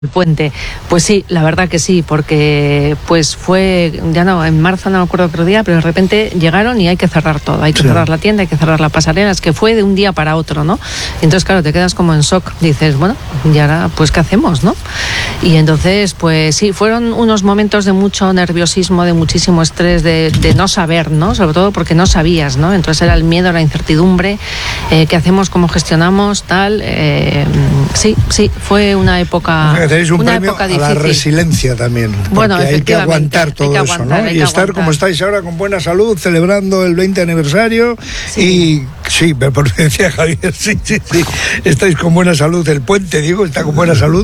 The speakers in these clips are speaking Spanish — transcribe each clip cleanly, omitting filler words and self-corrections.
El puente, pues sí, la verdad que sí, porque pues fue, ya no, en marzo no me acuerdo otro día, pero de repente llegaron y hay que cerrar todo, hay que cerrar la tienda, hay que cerrar la pasarela, es que fue de un día para otro, ¿no? Entonces, claro, te quedas como en shock, dices, bueno, y ahora, pues, ¿qué hacemos, no? Y entonces, pues sí, fueron unos momentos de mucho nerviosismo, de muchísimo estrés, de no saber, ¿no? Sobre todo porque no sabías, ¿no? Entonces era el miedo, la incertidumbre, ¿qué hacemos, cómo gestionamos, tal? Sí, fue una época... Tenéis un premio a la resiliencia también. Bueno, hay que aguantar todo eso, ¿no? Y estar como estáis ahora, con buena salud, celebrando el 20 aniversario. Sí. Y sí, por decía Javier, sí. Estáis con buena salud, el puente, digo, está con buena salud.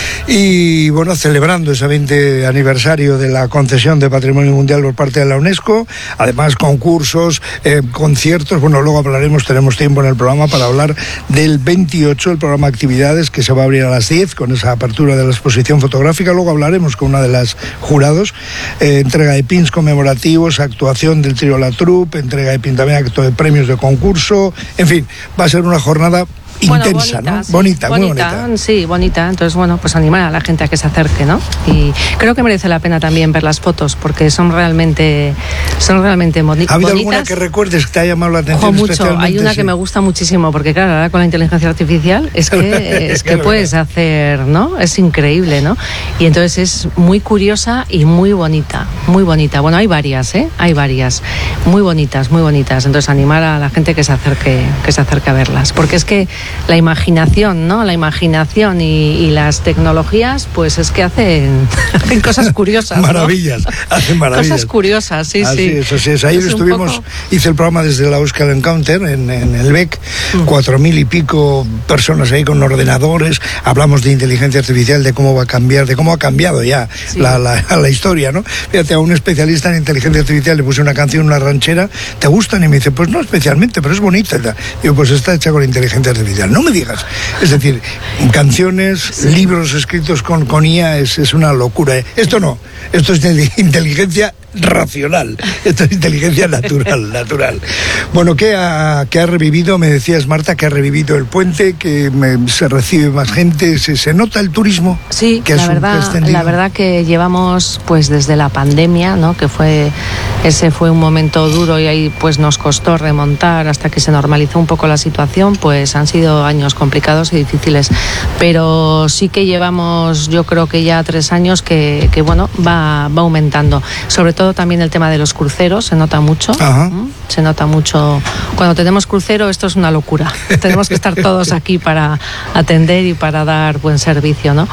Y bueno, celebrando ese 20 aniversario de la concesión de Patrimonio Mundial por parte de la UNESCO. Además, concursos, conciertos. Bueno, luego hablaremos, tenemos tiempo en el programa para hablar del 28, el programa Actividades, que se va a abrir a las 10 con esa apertura de la exposición fotográfica. Luego hablaremos con una de las jurados, entrega de pins conmemorativos, actuación del trío La Troupe, entrega de pins también, acto de premios de concurso, en fin, va a ser una jornada intensa, bonita, ¿no? Sí. Bonita, muy bonita. Sí, bonita. Entonces, bueno, pues animar a la gente a que se acerque, ¿no? Y creo que merece la pena también ver las fotos, porque son realmente bonitas. ¿Ha habido alguna que recuerdes que te haya llamado la atención especialmente? Hay una que me gusta muchísimo, porque claro, ahora con la inteligencia artificial es que puedes hacer, ¿no? Es increíble, ¿no? Y entonces es muy curiosa y muy bonita, muy bonita. Bueno, hay varias, hay varias. Muy bonitas. Entonces, animar a la gente que se acerque a verlas, porque es que la imaginación, ¿no? La imaginación y las tecnologías, pues es que hacen cosas curiosas, ¿no? Hacen maravillas. Cosas curiosas, sí. Así es. Ayer estuvimos, hice el programa desde la Euskal Encounter en el BEC, 4.000 y pico personas ahí con ordenadores, hablamos de inteligencia artificial, de cómo va a cambiar, de cómo ha cambiado ya la historia, ¿no? Fíjate, a un especialista en inteligencia artificial le puse una canción, una ranchera, ¿te gustan? Y me dice, pues no especialmente, pero es bonita. Digo, pues está hecha con inteligencia artificial. No me digas. Es decir, canciones, libros escritos con IA es una locura. Esto no. Esto es inteligencia racional. Esto es inteligencia natural. Bueno, ¿qué ha revivido? Me decías, Marta, que ha revivido el puente, que se recibe más gente, se nota el turismo. Sí, la verdad que llevamos pues desde la pandemia, ¿no? Que ese fue un momento duro y ahí pues nos costó remontar hasta que se normalizó un poco la situación, pues han sido años complicados y difíciles, pero sí que llevamos, yo creo que ya 3 años que bueno, va aumentando, sobre todo también el tema de los cruceros, se nota mucho. Se nota mucho. Cuando tenemos crucero, esto es una locura. Tenemos que estar todos aquí para atender y para dar buen servicio, ¿no?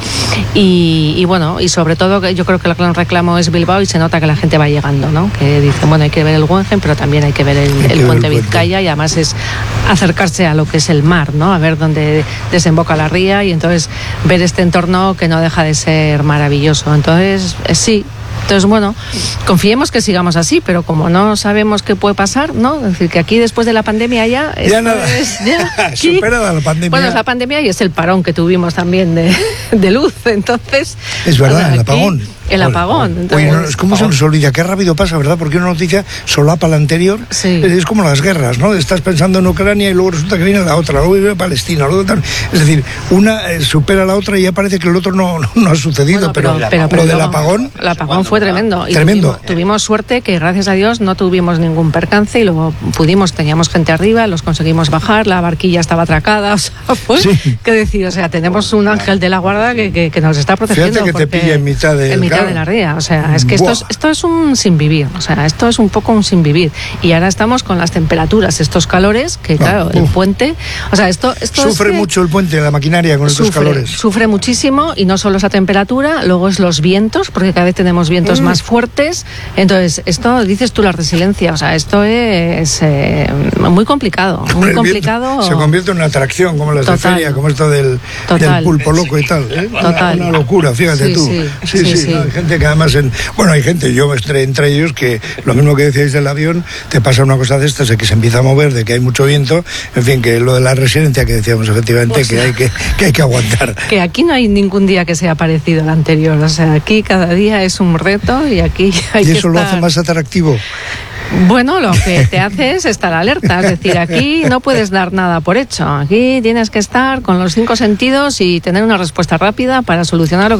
Y bueno, y sobre todo yo creo que el gran reclamo es Bilbao y se nota que la gente va llegando, ¿no? Que dicen, bueno, hay que ver el Guggenheim, pero también hay que ver el puente Vizcaya, y además es acercarse a lo que es el mar, ¿no? A ver dónde desemboca la ría y entonces ver este entorno que no deja de ser maravilloso. Entonces, sí. Entonces, bueno, confiemos que sigamos así, pero como no sabemos qué puede pasar, ¿no? Es decir, que aquí después de la pandemia ya nada. Superada la pandemia. Bueno, es la pandemia y es el parón que tuvimos también de luz, entonces... Es verdad, el apagón. El apagón. Entonces, oye, es como se nos olvida, qué rápido pasa, ¿verdad? Porque una noticia solapa la anterior. Sí. Es como las guerras, ¿no? Estás pensando en Ucrania y luego resulta que viene la otra, luego viene Palestina, luego tal. Es decir, una supera a la otra y ya parece que el otro no ha sucedido, bueno, pero lo del apagón... El apagón fue tremendo. Y tremendo. Tuvimos suerte que, gracias a Dios, no tuvimos ningún percance y luego teníamos gente arriba, los conseguimos bajar, la barquilla estaba atracada, o sea, pues, ¿qué decir? O sea, tenemos un ángel de la guarda que nos está protegiendo. Fíjate que te pilla en mitad de la ría, o sea, es que esto es un sin vivir, o sea, esto es un poco un sin vivir. Y ahora estamos con las temperaturas, estos calores, que claro, el puente, o sea, esto sufre mucho el puente, la maquinaria con estos calores. Sufre muchísimo, y no solo esa temperatura, luego es los vientos, porque cada vez tenemos vientos más fuertes. Entonces, esto, dices tú, la resiliencia, o sea, esto es muy complicado, muy complicado. Se convierte en una atracción, como las de feria, como esto del pulpo loco y tal. Una locura, fíjate tú. Sí. Hay gente que además, hay gente, yo estoy entre ellos, que lo mismo que decíais del avión, te pasa una cosa de estas, de que se empieza a mover, de que hay mucho viento, en fin, que lo de la resiliencia que decíamos efectivamente, que hay que aguantar. Que aquí no hay ningún día que sea parecido al anterior, o sea, aquí cada día es un reto y aquí hay que ¿Y eso lo hace más atractivo? Bueno, lo que te hace es estar alerta, es decir, aquí no puedes dar nada por hecho, aquí tienes que estar con los 5 sentidos y tener una respuesta rápida para solucionar lo que